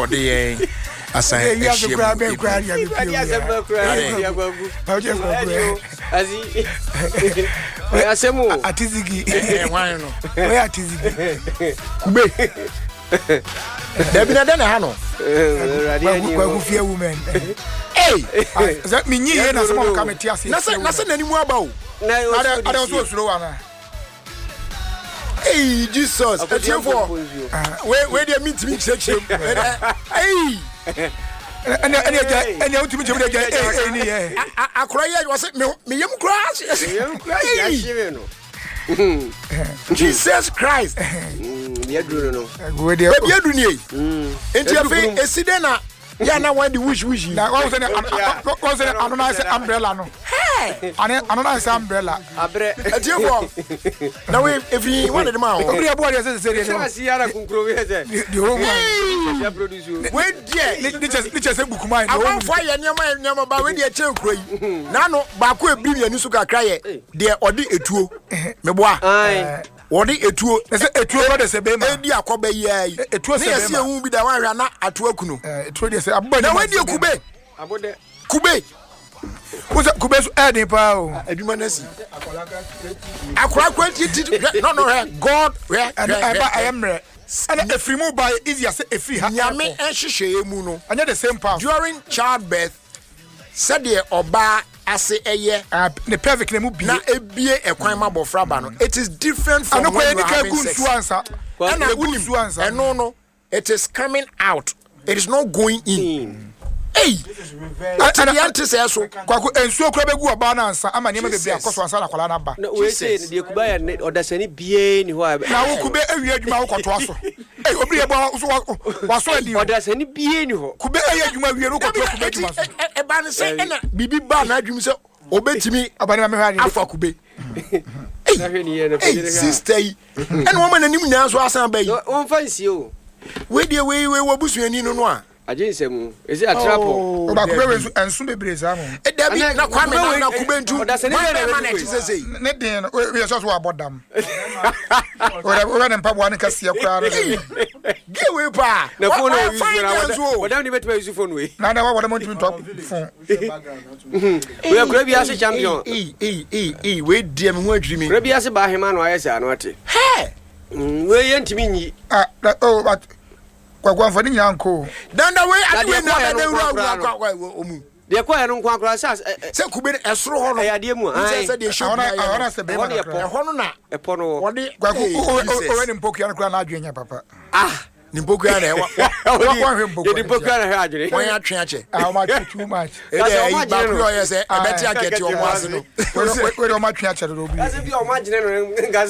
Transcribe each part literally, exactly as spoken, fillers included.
ode asan ya so kra be kra ya be ya se be kra ya gwagu azi we asemu atizigi eh wan no we atizigi kube Debi na den ha no kwa ku fie women eh za minyi he na some ka meti ase na se na se nani mu aba o na ada so osuro wa na eh Jesus atiefo we we dey meet me check eh Ene ene ja ene utimi je bude ja eh ni eh akora ye wo se me yem kura yem kura ya shiwe no Jesus Christ ya duro no we dey e bia duni e enti afi eside na ya na wan di wish wish na wo se ne wo se ne anona se umbrella no hey ane anona se umbrella abre atiefo na we efi wan de ma o obi abo de se se se se asi ara kunkro we se di o mo ya produce we die ni che ni che se bukuma ni awan fo ye nyama nyama ba we de che nkro yi na no ba ko ebi mianu su kakra ye de odi etuo meboa ai wodi etuo ese etuo ko de se be ma edi akoba yi ai etuo se be ma na yesi ehu bi da wan hwa na ato akunu etuo de se abba na we de kube abode kube kuza kube so edi pa o aduma nasi akora kwenti no no God where I am re and efrimu by easier say efri ha nyame ehhehwe emu no anya the same path during childbirth said the oba ase eye the pelvic na mu bi na ebie ekwan ma bofra ba no it is different from when you are having sex ansa and unim ansa no no it is coming out it is not going in hey and the answer says so kwaku ensuo kura begu oba na ansa ama niam bebi akoso ansa na kwala na ba we say the kuba ya odasani bie ni ho na wo kube awie adwuma wo koto aso eh obri ebo so waso adi odasani bie ni ho kube awie adwuma wie no koto kube adwuma so e ba ne say na bibi ba na adwum say obetimi abani ma me hwa ni afa kube na hwe ni ye na hey sister yi ene wo ma nanim na so asan ba yi won fancy o we de we we wabusuani no no a ajinsemu ezi atrapo oba kube we ensu bebre za mo e da bi na kwame na na kube ntu odasani na na tisese ne den we so so abodam ora ora ne mpabo an kase akura no give we pa na phone o use na wadam ni betima use phone we na na wa wadam ntimi top phone we akura bi ase champion eh eh eh eh we die me ho adwiri me akura bi ase ba hema no ayese ano ate he we ye ntimi nyi ah oh but kwagwan fani nyanko danda we ade we na na wura wura omu de kwa ya no nkwa akura sa se kube esoro ho no ya de mu ai se de show na ahora se be ma e ho no na e po no wode kwaku o we ni mpoku ya kura na adwenya papa ah ni mpoku ya na wa wa hwe mpoku de mpoku ya na hwe adwene won ya twen ache ah ma too much e de ba pro ya se e beti aketi o mo ase no we do ma twen ache do bi ase bi o ma gine no gas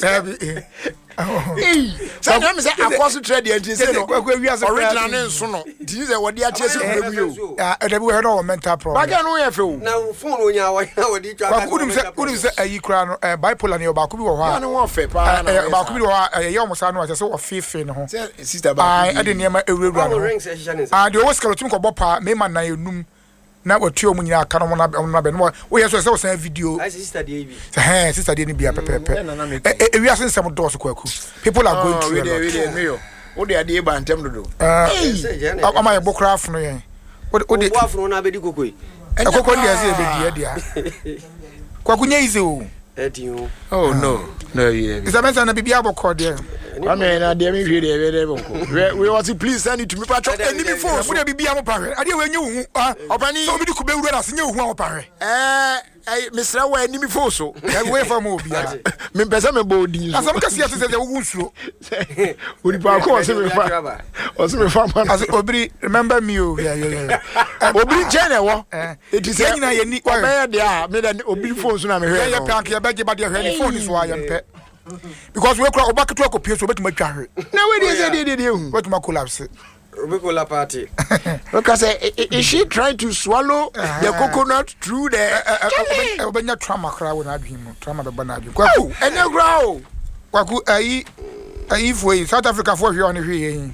eh se dem se akoso trade anti se no original ne nso no di se wode ache se kure mu yo ah e de we no mental problem ba ga no ye fe o na phone onya wa na wodi twa kwaku unim se unim se ayi kura no bipolar ne ba ku bi wo ha na wo fe pa na ba ku bi wo ha ye o mo sa no ase se wo fefe no ho sister ba ah e de niam ewurawura no ah de wo skalo timi ko bopa me ma na enum na watuo mu nyina aka no na na be no wo ye so se wo san video ai sister dey bi eh sister dey ni bia pepepe e wi asen sem do so kwaku people are going through we dey me yo wo de ade ba ntem dodo eh ama ye bokra funu ye wo de wo afunu na be di kokoi e kokko ndi ase be di e dia kwaku nya ize o edio oh no no yeah is a mention na bibia bokko de I mean, I dare me here, we want to please send it to me, but enemy force. Would be be able to parry. I didn't you open so we could be with us in you who parry. Eh, Mister Away, enemy force. So, away from movie. Me pesa me body. As some can see as a wound through. Would you park or some farm? As Obri, remember me, yeah, yeah, yeah. Obri General, it is any I need where they are, made an Obri force. I'm here. Your punk, your bag, but your phone is why I'm pet. Because we cry back to a copy, so bet my carry. No, it is a did what my collapse. Rubicola party. Because is she trying to swallow the coconut through the Obenya trauma crowd when I dream, trauma the banana. Quaku, and no grow. Quaku, I if we South Africa for you on the way.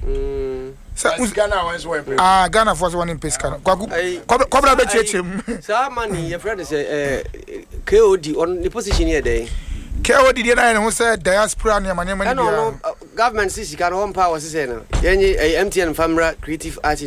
Ghana was weapon. Ah, Ghana was one in Pesca. Quaku, Cobra Betchim. Sir, money, your friend is a K O D on the position here day. K O D nine who said diaspora near my name. No, government says you can own power. M T N Famra Creative Art